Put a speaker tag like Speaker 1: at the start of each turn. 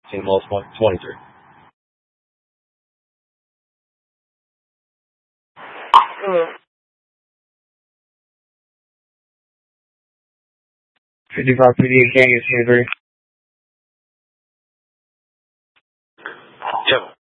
Speaker 1: St. Louis 23.
Speaker 2: Mm. 55 PD, King is 23.
Speaker 1: Yep.